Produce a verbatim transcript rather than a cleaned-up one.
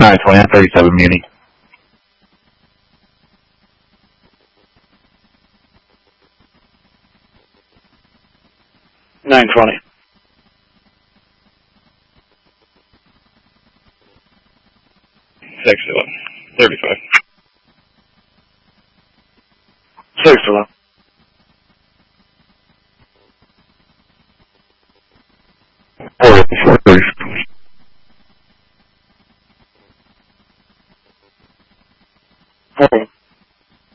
nine twenty, I'm thirty-seven Muni. nine twenty. six eleven, thirty-five. six eleven. Forty.